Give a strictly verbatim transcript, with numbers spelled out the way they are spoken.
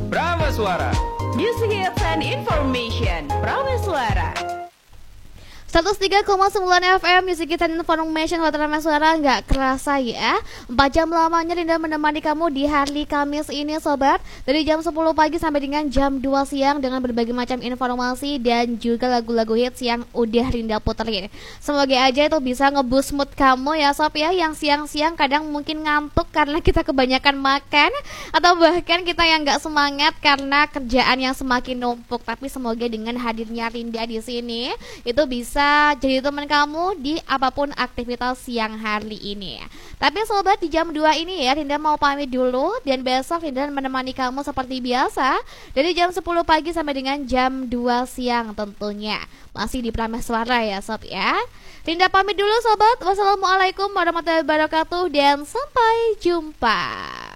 Prameswara. Music hits and information. Prameswara. seratus tiga koma sembilan F M Music Hits and Information Waterama Suara. Nggak kerasa ya, empat jam lamanya Linda menemani kamu di hari Kamis ini sobat, dari jam sepuluh pagi sampai dengan jam dua siang dengan berbagai macam informasi dan juga lagu-lagu hits yang udah Linda puterin. Semoga aja itu bisa ngeboost mood kamu ya sob ya, yang siang-siang kadang mungkin ngantuk karena kita kebanyakan makan, atau bahkan kita yang nggak semangat karena kerjaan yang semakin numpuk. Tapi semoga dengan hadirnya Linda di sini itu bisa jadi teman kamu di apapun aktivitas siang hari ini. Tapi sobat, di jam dua ini ya Linda mau pamit dulu, dan besok Linda menemani kamu seperti biasa dari jam sepuluh pagi sampai dengan jam dua siang tentunya. Masih di Prameswara ya sob ya. Linda pamit dulu sobat. Wassalamualaikum warahmatullahi wabarakatuh dan sampai jumpa.